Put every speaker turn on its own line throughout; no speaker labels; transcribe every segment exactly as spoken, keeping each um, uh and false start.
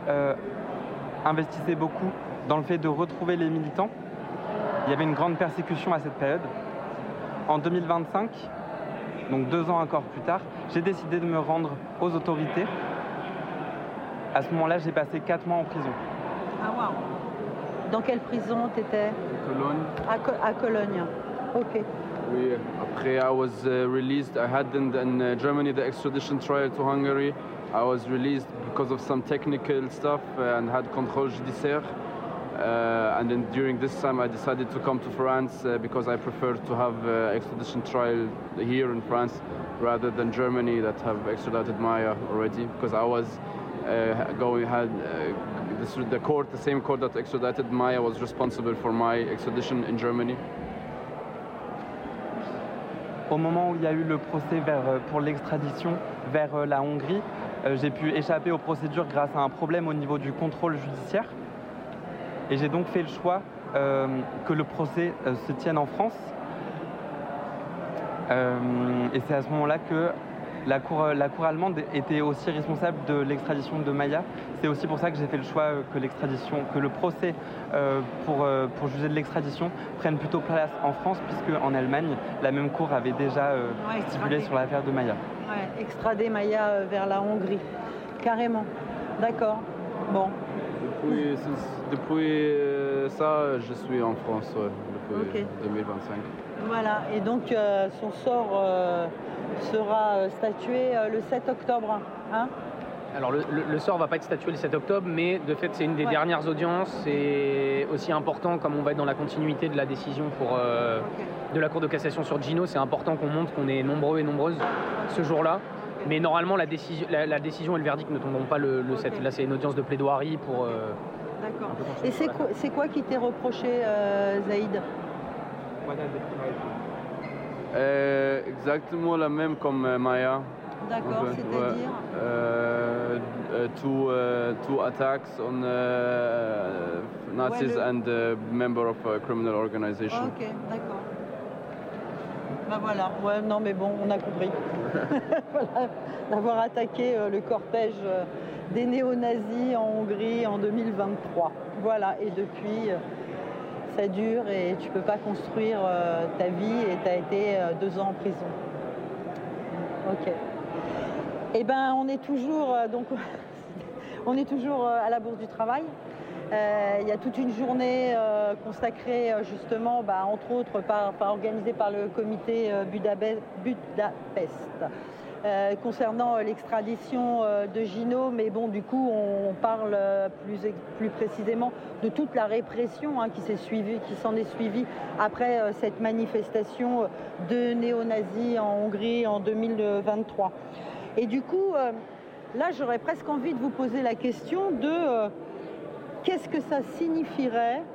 euh, investissait beaucoup dans le fait de retrouver les militants. Il y avait une grande persécution à cette période. En deux mille vingt-cinq, donc deux ans encore plus tard, j'ai décidé de me rendre aux autorités. À ce moment-là, j'ai passé quatre mois en prison.
Ah waouh. Dans quelle prison t'étais?
Cologne.
À, Co- à Cologne. Ok.
Oui, après I was uh, released. I had in, in uh, Germany the extradition trial to Hungary. I was released because of some technical stuff uh, and had contrôle judiciaire. Uh, and then during this time I decided to come to France uh, because I prefer to have uh, extradition trial here in France rather than Germany that have extradited Maya already, because I was uh, going had uh, this, the court, the same court that extradited Maya was responsible for my extradition in Germany.
Au moment où il y a eu le procès vers, pour l'extradition vers la Hongrie, euh, j'ai pu échapper aux procédures grâce à un problème au niveau du contrôle judiciaire. Et j'ai donc fait le choix euh, que le procès euh, se tienne en France. Euh, et c'est à ce moment-là que la cour, la cour allemande était aussi responsable de l'extradition de Maya. C'est aussi pour ça que j'ai fait le choix euh, que l'extradition, que le procès euh, pour, euh, pour juger de l'extradition prenne plutôt place en France, puisque en Allemagne, la même cour avait déjà euh,
Ouais,
stipulé sur l'affaire de Maya.
Ouais, extrader Maya euh, vers la Hongrie. Carrément. D'accord. Bon.
Depuis, depuis euh, ça, je suis en France, ouais, depuis
Ok.
deux mille vingt-cinq.
Voilà. Et donc euh, son sort euh, sera euh, statué euh, le sept octobre. Hein?
Alors le, le, le sort va pas être statué le sept octobre, mais de fait c'est une des
Ouais.
dernières audiences. C'est aussi important, comme on va être dans la continuité de la décision pour, euh,
Ok.
de la Cour de cassation sur Gino, c'est important qu'on montre qu'on est nombreux et nombreuses ce jour-là. Mais normalement la décision, la, la décision et le verdict ne tomberont pas le, le sept.
Ok.
Là c'est une audience de plaidoirie pour... Euh,
D'accord.
un peu continuer
Et c'est
sur la
quoi, c'est quoi qui t'est reproché, euh, Zaïd?
Euh, exactement la même comme euh, Maya.
D'accord,
Okay,
c'est-à-dire
uh, uh, two uh, two attacks on uh, Nazis
Ouais, le-
and uh, member of a criminal organization.
Ok, d'accord. Ben voilà, ouais, non mais bon, on a compris. Voilà, d'avoir attaqué euh, le cortège euh, des néo-nazis en Hongrie en deux mille vingt-trois. Voilà, et depuis, euh, ça dure et tu peux pas construire euh, ta vie et tu as été euh, deux ans en prison. Ok. Eh ben, on est toujours, euh, donc, on est toujours euh, à la Bourse du Travail. Euh, il y a toute une journée euh, consacrée euh, justement, bah, entre autres, par, enfin, organisée par le comité euh, Budapest, Budapest euh, concernant euh, l'extradition euh, de Gino. Mais bon, du coup, on parle euh, plus, plus précisément de toute la répression hein, qui s'est suivie, qui s'en est suivie après euh, cette manifestation de néo-nazis en Hongrie en deux mille vingt-trois. Et du coup, euh, là, j'aurais presque envie de vous poser la question de euh, qu'est-ce que ça signifierait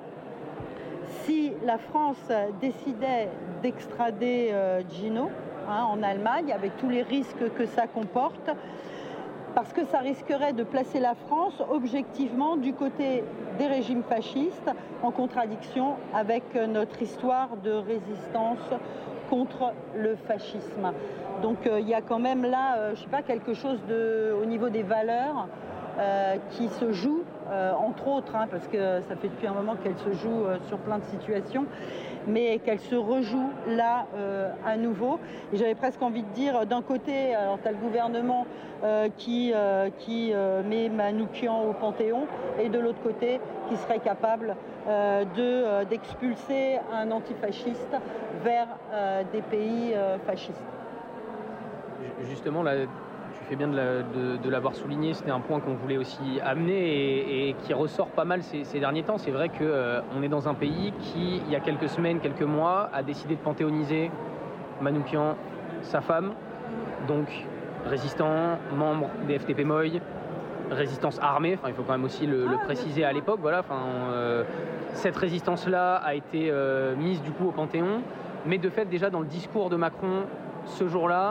si la France décidait d'extrader euh, Gino hein, en Allemagne, avec tous les risques que ça comporte, parce que ça risquerait de placer la France objectivement du côté des régimes fascistes, en contradiction avec notre histoire de résistance contre le fascisme. Donc il euh, y a quand même là, euh, je sais pas, quelque chose de, au niveau des valeurs euh, qui se joue, euh, entre autres, hein, parce que ça fait depuis un moment qu'elle se joue euh, sur plein de situations, mais qu'elle se rejoue là euh, à nouveau. Et j'avais presque envie de dire, d'un côté, alors tu as le gouvernement euh, qui, euh, qui euh, met Manoukian au Panthéon, et de l'autre côté, qui serait capable euh, de, euh, d'expulser un antifasciste vers euh, des pays euh, fascistes.
Justement, là, tu fais bien de, la, de, de l'avoir souligné, c'était un point qu'on voulait aussi amener et, et qui ressort pas mal ces, ces derniers temps. C'est vrai qu'on euh, est dans un pays qui, il y a quelques semaines, quelques mois, a décidé de panthéoniser Manoukian, sa femme, donc résistant, membre des F T P M O I, résistance armée, enfin, il faut quand même aussi le,
Ah,
le préciser à l'époque. Voilà, enfin, euh, cette résistance-là a été euh, mise du coup au Panthéon, mais de fait déjà dans le discours de Macron ce jour-là,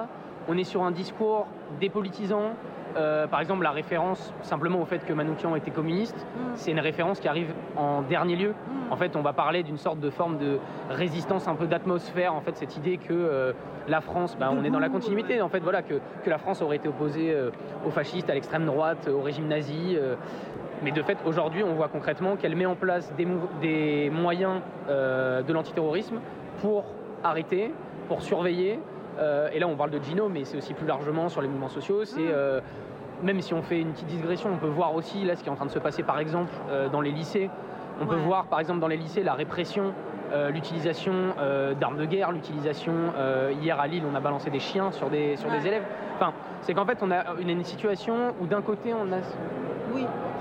on est sur un discours dépolitisant. Euh, par exemple, la référence simplement au fait que Manouchian était communiste, mmh. c'est une référence qui arrive en dernier lieu. Mmh. En fait, on va parler d'une sorte de forme de résistance, un peu d'atmosphère. En fait, cette idée que euh, la France, bah, on est dans la continuité. En fait, voilà, que, que la France aurait été opposée euh, aux fascistes, à l'extrême droite, au régime nazi. Euh, mais de fait, aujourd'hui, on voit concrètement qu'elle met en place des, mou- des moyens euh, de l'antiterrorisme pour arrêter, pour surveiller. Euh, et là, on parle de Gino, mais c'est aussi plus largement sur les mouvements sociaux. C'est euh, même si on fait une petite digression, on peut voir aussi là ce qui est en train de se passer, par exemple, euh, dans les lycées. On ouais. peut voir, par exemple, dans les lycées, la répression, euh, l'utilisation euh, d'armes de guerre, l'utilisation. Euh, hier à Lille, on a balancé des chiens sur des sur ouais. des élèves. Enfin, c'est qu'en fait, on a une, une situation où d'un côté, on a.
Oui.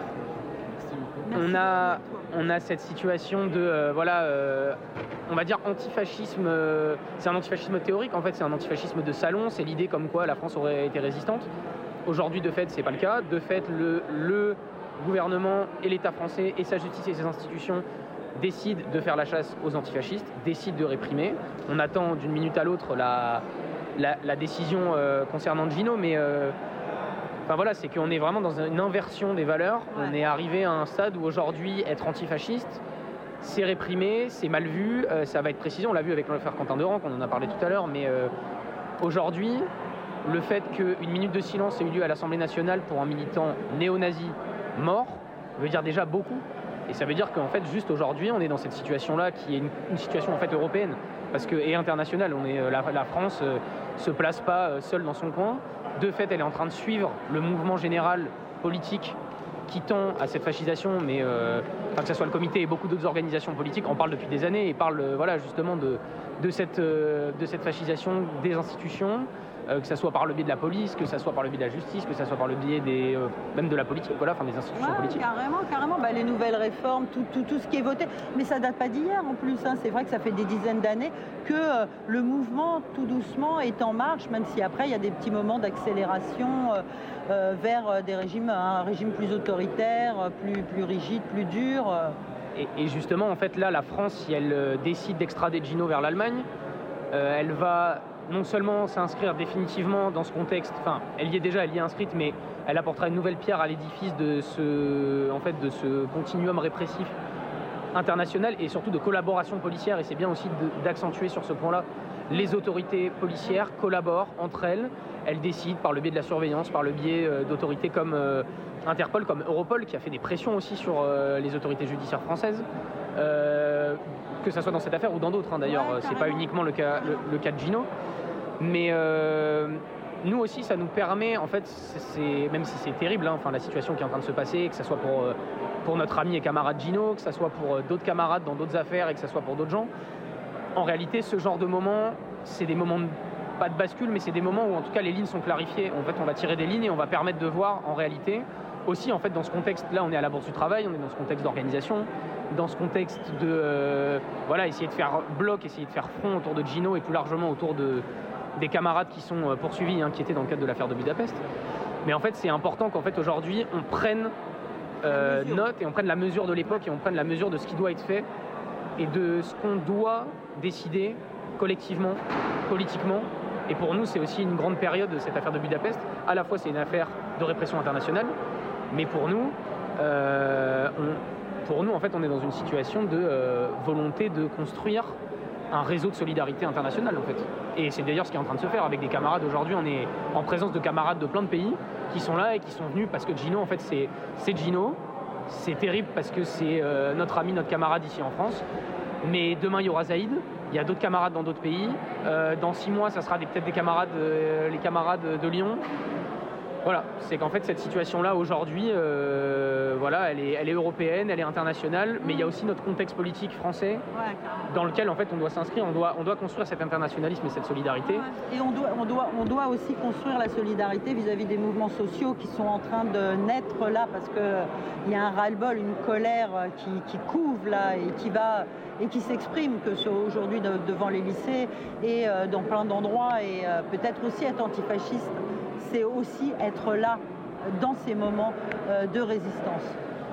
On a, on a cette situation de, euh, voilà, euh, on va dire antifascisme, euh, c'est un antifascisme théorique, en fait, c'est un antifascisme de salon, c'est l'idée comme quoi la France aurait été résistante. Aujourd'hui, de fait, c'est pas le cas. De fait, le, le gouvernement et l'État français et sa justice et ses institutions décident de faire la chasse aux antifascistes, décident de réprimer. On attend d'une minute à l'autre la, la, la décision euh, concernant Gino, mais... Euh, Enfin voilà, c'est qu'on est vraiment dans une inversion des valeurs. Ouais. On est arrivé à un stade où aujourd'hui, être antifasciste, c'est réprimé, c'est mal vu, euh, ça va être précisé. On l'a vu avec l'affaire Quentin Deurant, qu'on en a parlé tout à l'heure, mais euh, aujourd'hui, le fait qu'une minute de silence ait eu lieu à l'Assemblée nationale pour un militant néo-nazi mort veut dire déjà beaucoup. Et ça veut dire qu'en fait, juste aujourd'hui, on est dans cette situation-là qui est une, une situation en fait européenne parce que, et internationale. On est, la, la France ne euh, se place pas euh, seule dans son coin. De fait, elle est en train de suivre le mouvement général politique qui tend à cette fascisation, mais euh, enfin, que ce soit le comité et beaucoup d'autres organisations politiques en parlent depuis des années et parlent euh, voilà, justement de, de, cette, euh, de cette fascisation des institutions, euh, que ce soit par le biais de la police, que ce soit par le biais de la justice, que ce soit par le biais des, euh, même de la politique, voilà, enfin des institutions
ouais,
politiques.
Carrément, carrément. Bah, les nouvelles réformes, tout, tout, tout ce qui est voté. Mais ça date pas d'hier en plus. Hein. C'est vrai que ça fait des dizaines d'années que euh, le mouvement, tout doucement, est en marche, même si après, il y a des petits moments d'accélération euh, euh, vers des régimes, un régime plus autoritaire, plus, plus rigide, plus dur. Euh.
Et, et justement, en fait, là, la France, si elle euh, décide d'extrader Gino vers l'Allemagne, euh, elle va non seulement s'inscrire définitivement dans ce contexte, enfin, elle y est déjà, elle y est inscrite, mais elle apportera une nouvelle pierre à l'édifice de ce, en fait, de ce continuum répressif international et surtout de collaboration policière. Et c'est bien aussi de, d'accentuer sur ce point-là. Les autorités policières collaborent entre elles. Elles décident par le biais de la surveillance, par le biais euh, d'autorités comme euh, Interpol, comme Europol, qui a fait des pressions aussi sur euh, les autorités judiciaires françaises. Euh, que ce soit dans cette affaire ou dans d'autres, hein, d'ailleurs. Ouais, c'est pas uniquement le cas, le, le cas de Gino. Mais euh, nous aussi, ça nous permet, en fait, c'est, même si c'est terrible, hein, enfin, la situation qui est en train de se passer, que ce soit pour, pour notre ami et camarade Gino, que ce soit pour d'autres camarades dans d'autres affaires et que ce soit pour d'autres gens, en réalité, ce genre de moments, c'est des moments, de, pas de bascule, mais c'est des moments où, en tout cas, les lignes sont clarifiées. En fait, on va tirer des lignes et on va permettre de voir, en réalité, aussi, en fait, dans ce contexte-là, on est à la Bourse du Travail, on est dans ce contexte d'organisation, dans ce contexte de, euh, voilà, essayer de faire bloc, essayer de faire front autour de Gino et plus largement autour de des camarades qui sont poursuivis, hein, qui étaient dans le cadre de l'affaire de Budapest. Mais en fait, c'est important qu'en fait, aujourd'hui, on prenne euh, note et on prenne la mesure de l'époque et on prenne la mesure de ce qui doit être fait et de ce qu'on doit décider collectivement, politiquement. Et pour nous, c'est aussi une grande période de cette affaire de Budapest. À la fois, c'est une affaire de répression internationale, mais pour nous, euh, on, pour nous, en fait, on est dans une situation de euh, volonté de construire un réseau de solidarité internationale, en fait. Et c'est d'ailleurs ce qui est en train de se faire avec des camarades. Aujourd'hui, on est en présence de camarades de plein de pays qui sont là et qui sont venus parce que Gino, en fait, c'est, c'est Gino. C'est terrible parce que c'est euh, notre ami, notre camarade ici en France. Mais demain, il y aura Zaïd. Il y a d'autres camarades dans d'autres pays. Euh, dans six mois, ça sera des, peut-être des camarades, euh, les camarades de Lyon. Voilà, c'est qu'en fait, cette situation-là, aujourd'hui, euh, voilà, elle est, elle est européenne, elle est internationale, mais il y a aussi notre contexte politique français ouais, dans lequel, en fait, on doit s'inscrire, on doit, on doit construire cet internationalisme et cette solidarité.
Ouais. Et on doit, on, doit, on doit aussi construire la solidarité vis-à-vis des mouvements sociaux qui sont en train de naître là, parce qu'il y a un ras-le-bol, une colère qui, qui couve là et qui va... et qui s'exprime, que ce soit aujourd'hui de, devant les lycées et euh, dans plein d'endroits, et euh, peut-être aussi être antifasciste, c'est aussi être là dans ces moments euh, de résistance.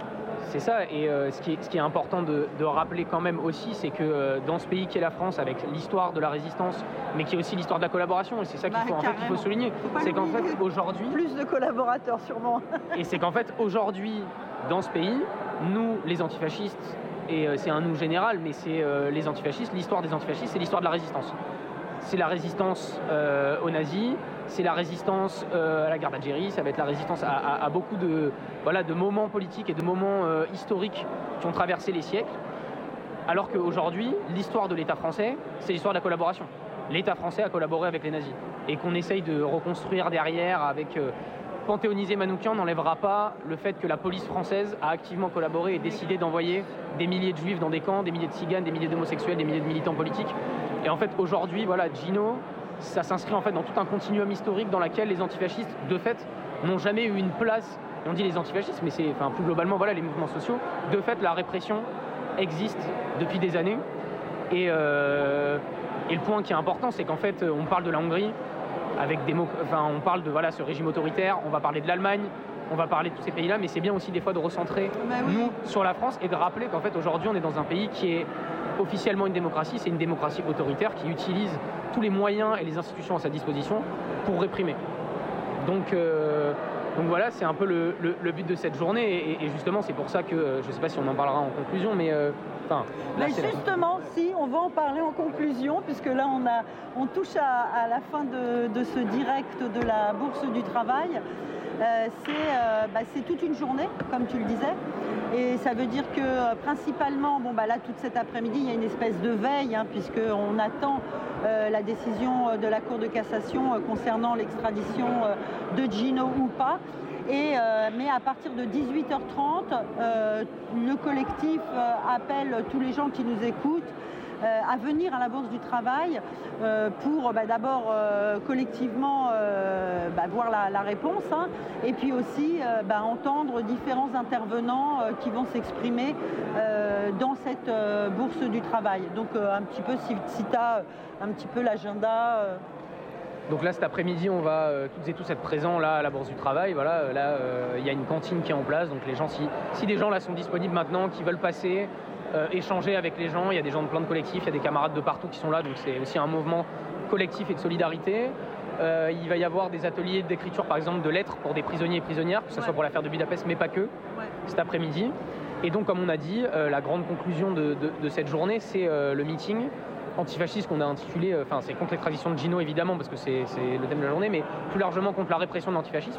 C'est ça, et euh, ce, qui est, ce qui est important de, de rappeler quand même aussi, c'est que euh, dans ce pays qui est la France, avec l'histoire de la résistance, mais qui est aussi l'histoire de la collaboration, et c'est ça qu'il
bah,
faut, en fait, qu'il faut souligner,
faut
c'est qu'en fait aujourd'hui...
Plus de collaborateurs sûrement.
Et c'est qu'en fait aujourd'hui, dans ce pays, nous, les antifascistes, et euh, c'est un nous général, mais c'est euh, les antifascistes, l'histoire des antifascistes, c'est l'histoire de la résistance. C'est la résistance euh, aux nazis, c'est la résistance euh, à la guerre d'Algérie, ça va être la résistance à, à, à beaucoup de, voilà, de moments politiques et de moments euh, historiques qui ont traversé les siècles. Alors qu'aujourd'hui, l'histoire de l'État français, c'est l'histoire de la collaboration. L'État français a collaboré avec les nazis. Et qu'on essaye de reconstruire derrière avec... Euh, panthéoniser Manoukian n'enlèvera pas le fait que la police française a activement collaboré et décidé d'envoyer des milliers de juifs dans des camps, des milliers de tziganes, des milliers d'homosexuels, des milliers de militants politiques. Et en fait, aujourd'hui, voilà, Gino, ça s'inscrit en fait dans tout un continuum historique dans lequel les antifascistes, de fait, n'ont jamais eu une place. Et on dit les antifascistes, mais c'est, enfin, plus globalement, voilà, les mouvements sociaux. De fait, la répression existe depuis des années. Et, euh, et le point qui est important, c'est qu'en fait, on parle de la Hongrie, avec des mots, enfin, on parle de voilà, ce régime autoritaire, on va parler de l'Allemagne, on va parler de tous ces pays-là, mais c'est bien aussi des fois de recentrer
bah oui.
nous sur la France et de rappeler qu'en fait aujourd'hui on est dans un pays qui est officiellement une démocratie, c'est une démocratie autoritaire qui utilise tous les moyens et les institutions à sa disposition pour réprimer. Donc, euh, donc voilà, c'est un peu le, le, le but de cette journée et, et justement c'est pour ça que, euh, je ne sais pas si on en parlera en conclusion, mais... Euh, Enfin,
là, mais justement, si, on va en parler en conclusion, puisque là, on, a, on touche à, à la fin de, de ce direct de la Bourse du Travail. Euh, c'est, euh, bah, c'est toute une journée, comme tu le disais. Et ça veut dire que, euh, principalement, bon, bah, là, toute cet après-midi, il y a une espèce de veille, hein, puisqu'on attend euh, la décision de la Cour de cassation euh, concernant l'extradition euh, de Gino ou pas. Et, euh, mais à partir de dix-huit heures trente, euh, le collectif euh, appelle tous les gens qui nous écoutent euh, à venir à la Bourse du Travail euh, pour bah, d'abord euh, collectivement euh, bah, voir la, la réponse hein, et puis aussi euh, bah, entendre différents intervenants euh, qui vont s'exprimer euh, dans cette euh, Bourse du Travail. Donc euh, un petit peu, si, si tu as un petit peu l'agenda... Euh,
Donc là, cet après-midi, on va euh, toutes et tous être présents là à la Bourse du Travail. Voilà, euh, là, il euh, y a une cantine qui est en place. Donc les gens, si, si des gens là sont disponibles maintenant, qui veulent passer, euh, échanger avec les gens, il y a des gens de plein de collectifs, il y a des camarades de partout qui sont là. Donc c'est aussi un mouvement collectif et de solidarité. Euh, il va y avoir des ateliers d'écriture, par exemple, de lettres pour des prisonniers et prisonnières, que ce ouais. soit pour l'affaire de Budapest, mais pas que, ouais. cet après-midi. Et donc, comme on a dit, euh, la grande conclusion de, de, de cette journée, c'est euh, le meeting antifasciste qu'on a intitulé, enfin c'est contre l'extradition de Gino évidemment parce que c'est, c'est le thème de la journée, mais plus largement contre la répression de l'antifascisme.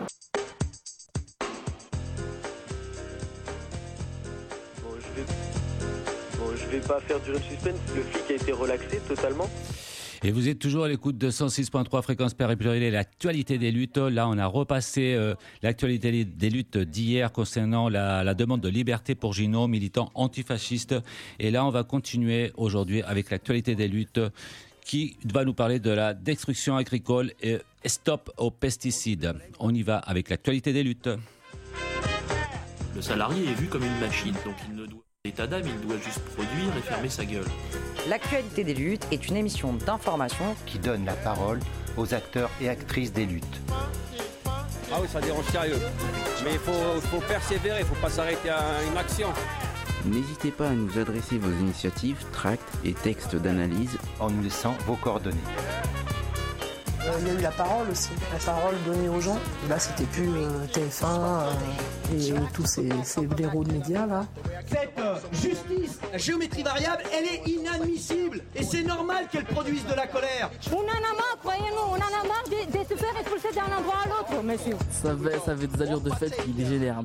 Bon, je vais, bon, je vais pas faire durer le suspense, le flic a été relaxé totalement.
Et vous êtes toujours à l'écoute de cent six point trois fréquence plurielle et l'actualité des luttes. Là, on a repassé euh, l'actualité des luttes d'hier concernant la, la demande de liberté pour Gino, militant antifasciste. Et là, on va continuer aujourd'hui avec l'actualité des luttes qui va nous parler de la destruction agricole et stop aux pesticides. On y va avec l'actualité des luttes.
Le salarié est vu comme une machine, donc il ne doit pas état d'âme, il doit juste produire et fermer sa gueule.
L'actualité des luttes est une émission d'information
qui donne la parole aux acteurs et actrices des luttes.
Ah oui, ça dérange sérieux. Mais il faut, faut persévérer, il ne faut pas s'arrêter à une action.
N'hésitez pas à nous adresser vos initiatives, tracts et textes d'analyse
en nous laissant vos coordonnées.
Euh, il y a eu la parole aussi, la parole donnée aux gens. Et là, c'était plus euh, T F un euh, et tous ces, ces blaireaux de médias là.
Cette euh, justice, la géométrie variable, elle est inadmissible et c'est normal qu'elle produise de la colère.
On en a marre, croyez-nous, on en a marre de, de se faire expulser d'un endroit à l'autre, monsieur.
Ça avait, ça avait des allures de fête qui dégénèrent.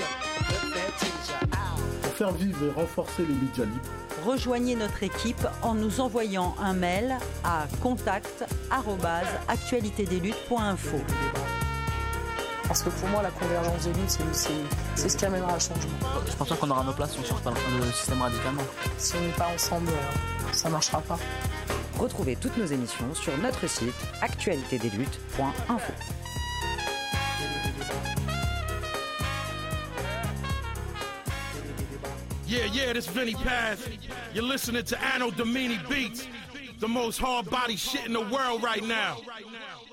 Pour faire vivre et renforcer les médias libres,
rejoignez notre équipe en nous envoyant un mail à contact arobase actualité des luttes point info.
Parce que pour moi, la convergence des luttes, c'est, c'est, c'est ce qui amènera le changement.
Je pense pas qu'on aura nos places si on ne change pas le système radicalement.
Si on n'est pas ensemble, ça ne marchera pas.
Retrouvez toutes nos émissions sur notre site actualité des luttes point info.
Yeah, yeah, this Vinny Paz. You're listening to Anno Domini Beats, the most hard body shit in the world right now.